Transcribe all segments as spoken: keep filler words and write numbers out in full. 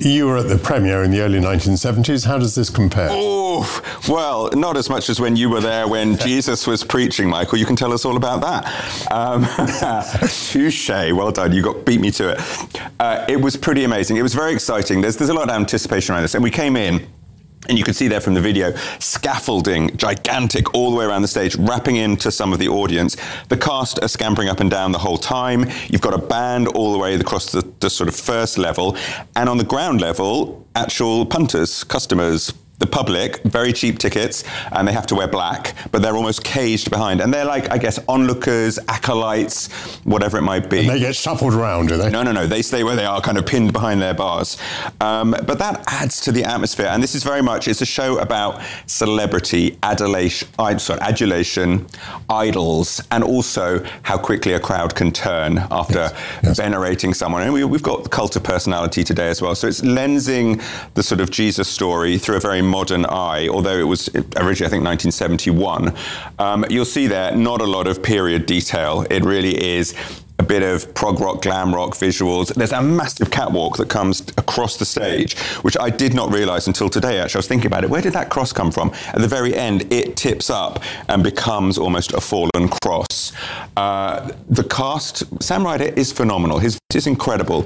You were at the premiere in the early nineteen seventies. How does this compare? Oh, well, not as much as when you were there when Jesus was preaching, Michael. You can tell us all about that. Um, touche. Well done. You got beat me to it. Uh, it was pretty amazing. It was very exciting. There's, there's a lot of anticipation around this. And we came in, and you can see there from the video, scaffolding, gigantic, all the way around the stage, wrapping into some of the audience. The cast are scampering up and down the whole time. You've got a band all the way across the, the sort of first level. And on the ground level, actual punters, customers, the public, very cheap tickets, and they have to wear black, but they're almost caged behind. And they're like, I guess, onlookers, acolytes, whatever it might be. And they get shuffled around, do they? No, no, no. They stay where they are, kind of pinned behind their bars. Um, but that adds to the atmosphere. And this is very much, it's a show about celebrity, adulation, sorry, adulation, idols, and also how quickly a crowd can turn after yes, yes. venerating someone. And we, we've got the cult of personality today as well. So it's lensing the sort of Jesus story through a very modern eye, although it was originally, I think, nineteen seventy-one. Um, you'll see there not a lot of period detail. It really is a bit of prog rock, glam rock visuals. There's a massive catwalk that comes across the stage, which I did not realize until today, actually. I was thinking about it. Where did that cross come from? At the very end, it tips up and becomes almost a fallen cross. Uh, the cast, Sam Ryder is phenomenal. His voice is incredible.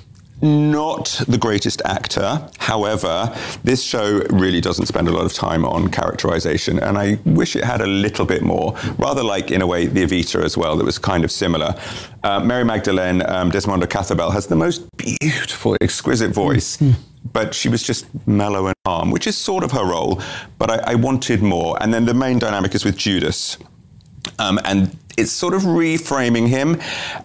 Not the greatest actor. However, this show really doesn't spend a lot of time on characterization, and I wish it had a little bit more, rather like, in a way, the Evita as well, that was kind of similar. Uh, Mary Magdalene, um, Desmond Cathobel, has the most beautiful, exquisite voice, mm-hmm. but she was just mellow and calm, which is sort of her role, but I, I wanted more. And then the main dynamic is with Judas, um, and it's sort of reframing him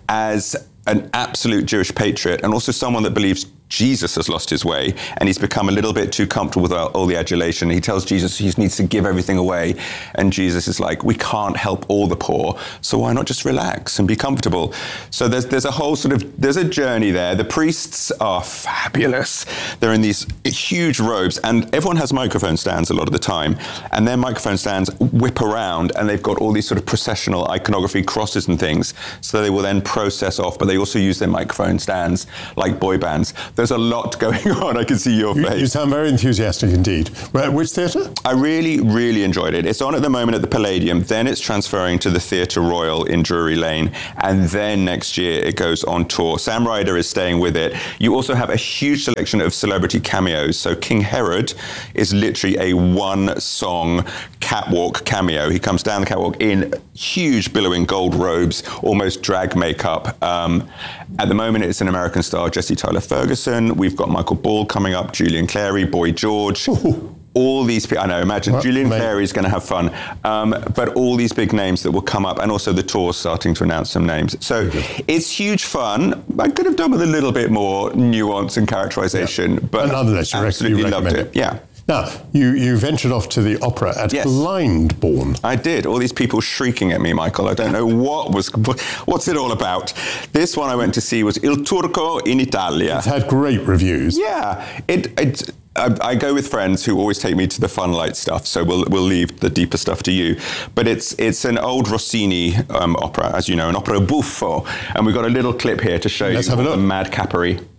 as an absolute Jewish patriot, and also someone that believes Jesus has lost his way, and he's become a little bit too comfortable with all the adulation. He tells Jesus he needs to give everything away, and Jesus is like, we can't help all the poor, so why not just relax and be comfortable? So there's there's a whole sort of, there's a journey there. The priests are fabulous. They're in these huge robes, and everyone has microphone stands a lot of the time, and their microphone stands whip around, and they've got all these sort of processional iconography, crosses and things, so they will then process off, but they also use their microphone stands like boy bands. There's a lot going on. I can see your you, face. You sound very enthusiastic indeed. Which theatre? I really, really enjoyed it. It's on at the moment at the Palladium. Then it's transferring to the Theatre Royal in Drury Lane. And then next year it goes on tour. Sam Ryder is staying with it. You also have a huge selection of celebrity cameos. So King Herod is literally a one-song catwalk cameo. He comes down the catwalk in huge billowing gold robes, almost drag makeup. Um, at the moment it's an American star, Jesse Tyler Ferguson. We've got Michael Ball coming up, Julian Clary, Boy George. Ooh. All these people, I know, imagine well, Julian Clary is going to have fun. Um, but all these big names that will come up, and also the tour's starting to announce some names. So it's huge fun. I could have done with a little bit more nuance and characterization, yeah. but and nonetheless, you absolutely you loved it. it. Yeah. Now, you, you ventured off to the opera at yes. Blindborn. I did. All these people shrieking at me, Michael. I don't know what was, what's it all about. This one I went to see was Il Turco in Italia. It's had great reviews. Yeah. It, it I, I go with friends who always take me to the fun light stuff, so we'll we'll leave the deeper stuff to you. But it's it's an old Rossini um, opera, as you know, an opera buffo, and we've got a little clip here to show Let's you have a look. The madcapery.